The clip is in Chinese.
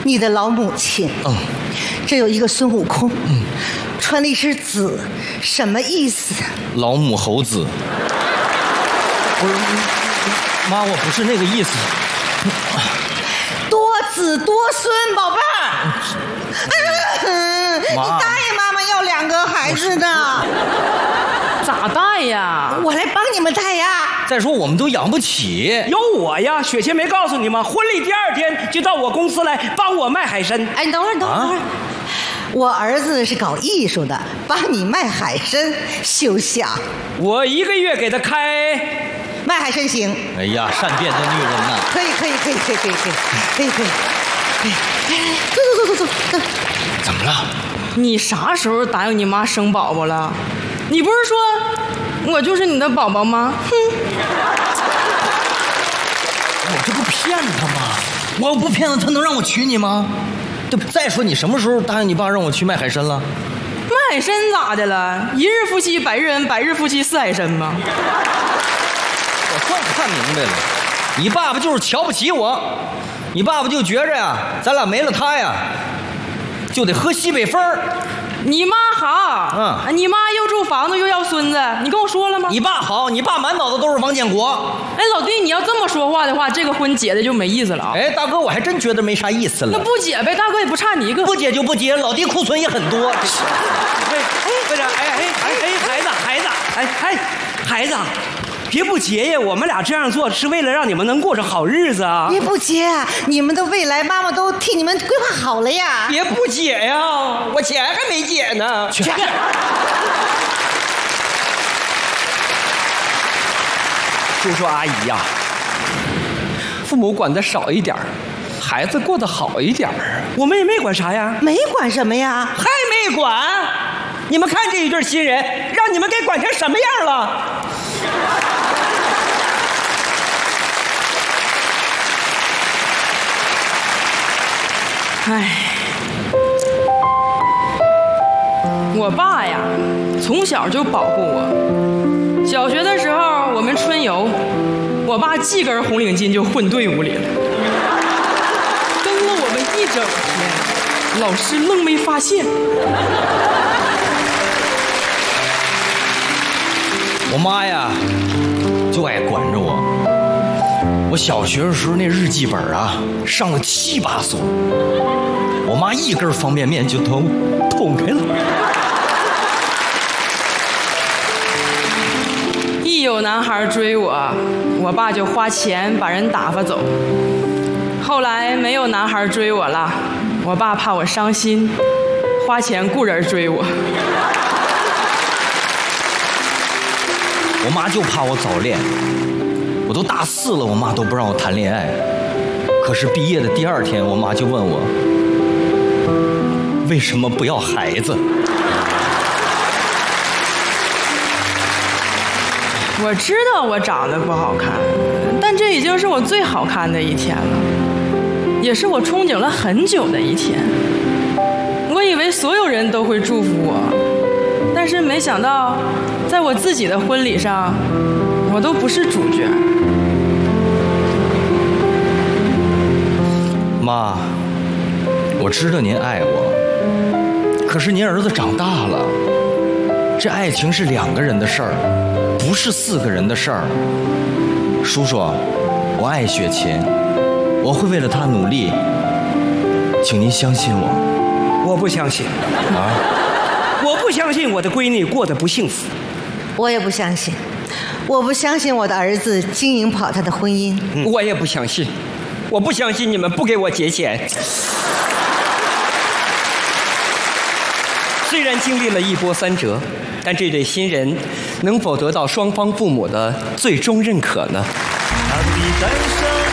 你的老母亲。这有一个孙悟空，穿的是紫，什么意思？ 老母猴子。不是，妈，我不是那个意思。 多子多孙，宝贝儿。你答应妈妈要2个孩子的。 咋带呀？ 我来帮你们带呀。 再说我们都养不起。 有我呀，雪琴没告诉你吗？婚礼第2天就到我公司来帮我卖海参。 哎，你等会儿。我儿子是搞艺术的，帮你卖海参，休想！ 我1个月给他开卖海参行。 哎呀，善变的女人呐！ 可以。走。 怎么了？ 你啥时候答应你妈生宝宝了？你不是说我就是你的宝宝吗？ 我这不骗他吗？我不骗他，他能让我娶你吗？对不？再说你什么时候答应你爸让我去卖海参了？ 卖海参咋的了？一日夫妻百日恩，百日夫妻似海参吗？ 我算看明白了，你爸爸就是瞧不起我，你爸爸就觉着呀，咱俩没了他呀，就得喝西北风。 你妈好，你妈又住房子又要孙子，你跟我说了吗？ 你爸好，你爸满脑子都是王建国。 哎，老弟，你要这么说话的话，这个婚结的就没意思了啊。 哎，大哥，我还真觉得没啥意思了。 那不结呗，大哥也不差你一个。 不结就不结，老弟库存也很多。 会长，孩子，别不结呀！我们俩这样做是为了让你们能过上好日子啊！ 别不结，你们的未来妈妈都替你们规划好了呀！ 别不结呀，我钱还没结呢。 去。 叔叔阿姨呀，父母管得少一点，孩子过得好一点，我们也没管啥呀。 没管什么呀？ 还没管？你们看这一对新人，让你们给管成什么样了？ 唉，我爸呀，从小就保护我。小学的时候，我们春游，我爸系根红领巾就混队伍里了，跟了我们一整天，老师愣没发现。 我妈呀，就爱管着我。我小学的时候那日记本啊，上了7、8所，我妈一根方便面就捅开了。 一有男孩追我，我爸就花钱把人打发走。后来没有男孩追我了，我爸怕我伤心，花钱雇人追我。 我妈就怕我早恋，我都大4了，我妈都不让我谈恋爱。可是毕业的第2天，我妈就问我，为什么不要孩子？ 我知道我长得不好看，但这已经是我最好看的一天了，也是我憧憬了很久的一天。我以为所有人都会祝福我，但是没想到在我自己的婚礼上，我都不是主角。 妈，我知道您爱我，可是您儿子长大了，这爱情是2个人的事儿，不是4个人的事儿。叔叔，我爱雪琴，我会为了她努力，请您相信我。 我不相信啊！ 我不相信我的闺女过得不幸福。 我也不相信，我不相信我的儿子经营不好他的婚姻。 我也不相信，我不相信你们不给我结钱。虽然经历了一波三折，但这对新人能否得到双方父母的最终认可呢？ 当你单身